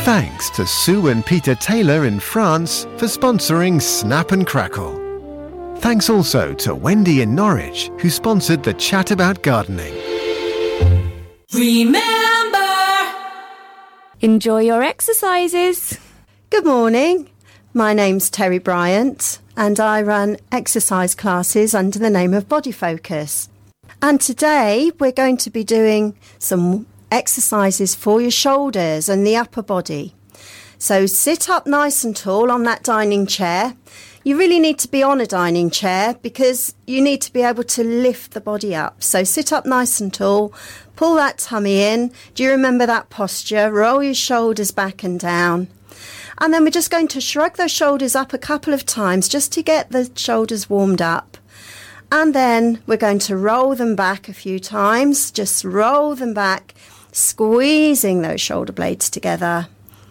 Thanks to Sue and Peter Taylor in France for sponsoring Snap and Crackle. Thanks also to Wendy in Norwich, who sponsored the Chat About Gardening. Remember! Enjoy your exercises. Good morning. My name's Terry Bryant and I run exercise classes under the name of Body Focus. And today we're going to be doing some exercises for your shoulders and the upper body. So sit up nice and tall on that dining chair. You really need to be on a dining chair because you need to be able to lift the body up. So sit up nice and tall, pull that tummy in. Do you remember that posture? Roll your shoulders back and down. And then we're just going to shrug those shoulders up a couple of times just to get the shoulders warmed up. And then we're going to roll them back a few times. Just roll them back, squeezing those shoulder blades together.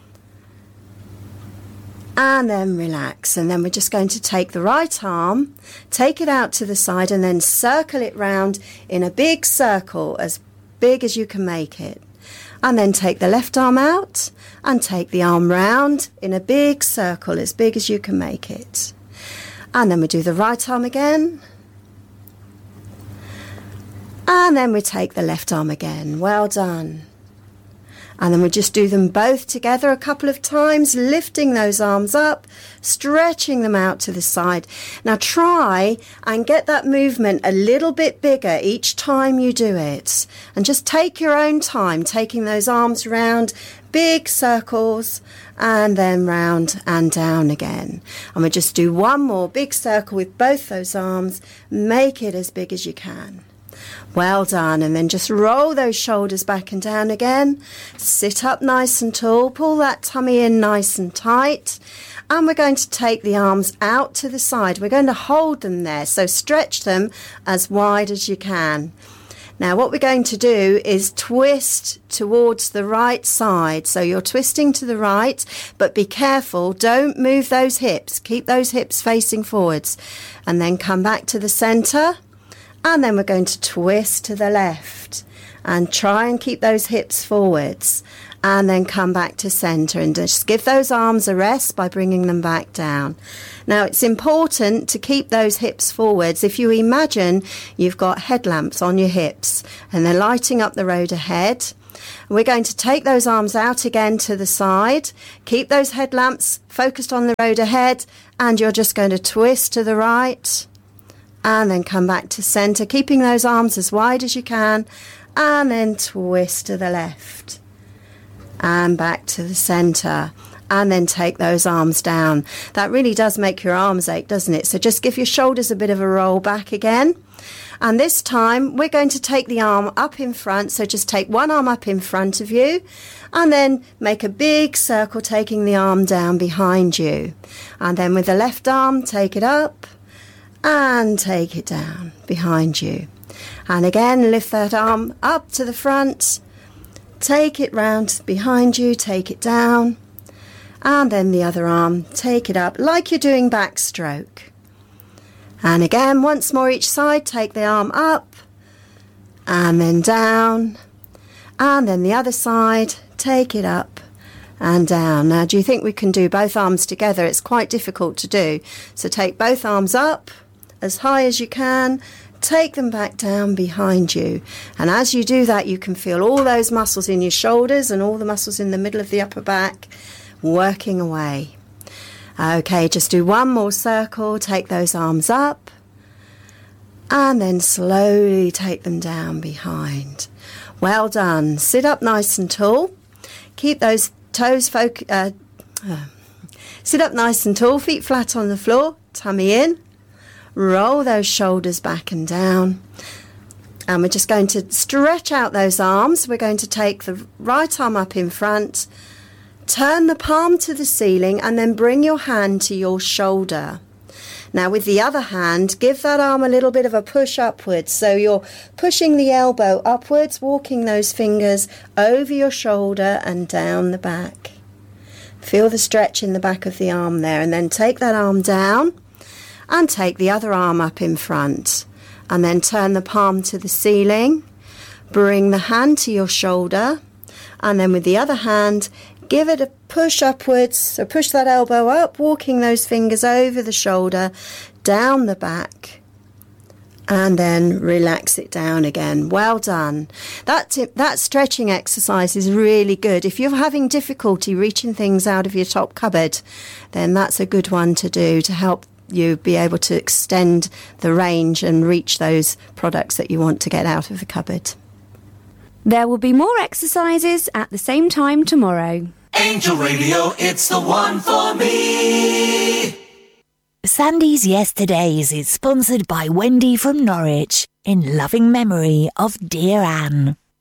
And then relax. And then we're just going to take the right arm, take it out to the side and then circle it round in a big circle, as big as you can make it. And then take the left arm out and take the arm round in a big circle, as big as you can make it. And then we do the right arm again. And then we take the left arm again. Well done. And then we just do them both together a couple of times, lifting those arms up, stretching them out to the side. Now try and get that movement a little bit bigger each time you do it. And just take your own time, taking those arms round, big circles, and then round and down again. And we just do one more big circle with both those arms. Make it as big as you can. Well done. And then just roll those shoulders back and down again. Sit up nice and tall. Pull that tummy in nice and tight. And we're going to take the arms out to the side. We're going to hold them there. So stretch them as wide as you can. Now what we're going to do is twist towards the right side. So you're twisting to the right, but be careful. Don't move those hips. Keep those hips facing forwards. And then come back to the centre. And then we're going to twist to the left and try and keep those hips forwards and then come back to centre and just give those arms a rest by bringing them back down. Now it's important to keep those hips forwards. If you imagine you've got headlamps on your hips and they're lighting up the road ahead, we're going to take those arms out again to the side, keep those headlamps focused on the road ahead, and you're just going to twist to the right and then come back to centre, keeping those arms as wide as you can, and then twist to the left and back to the centre, and then take those arms down. That really does make your arms ache, doesn't it? So just give your shoulders a bit of a roll back again. And this time we're going to take the arm up in front, so just take one arm up in front of you and then make a big circle, taking the arm down behind you. And then with the left arm, take it up and take it down behind you. And again, lift that arm up to the front, take it round behind you, take it down, and then the other arm, take it up like you're doing backstroke. And again, once more each side, take the arm up and then down, and then the other side, take it up and down. Now, do you think we can do both arms together? It's quite difficult to do. So take both arms up as high as you can, take them back down behind you. And as you do that, you can feel all those muscles in your shoulders and all the muscles in the middle of the upper back working away. Okay, just do one more circle, take those arms up, and then slowly take them down behind. Well done. Sit up nice and tall. Keep those toes sit up nice and tall, feet flat on the floor, tummy in. Roll those shoulders back and down. And we're just going to stretch out those arms. We're going to take the right arm up in front, turn the palm to the ceiling, and then bring your hand to your shoulder. Now with the other hand, give that arm a little bit of a push upwards. So you're pushing the elbow upwards, walking those fingers over your shoulder and down the back. Feel the stretch in the back of the arm there, and then take that arm down and take the other arm up in front, and then turn the palm to the ceiling, bring the hand to your shoulder, and then with the other hand Give it a push upwards, so push that elbow up, walking those fingers over the shoulder, down the back, and then relax it down again. Well done. That stretching exercise is really good. If you're having difficulty reaching things out of your top cupboard, then that's a good one to do to help you be able to extend the range and reach those products that you want to get out of the cupboard. There will be more exercises at the same time tomorrow. Angel Radio, it's the one for me. Sandy's Yesterdays is sponsored by Wendy from Norwich in loving memory of dear Anne.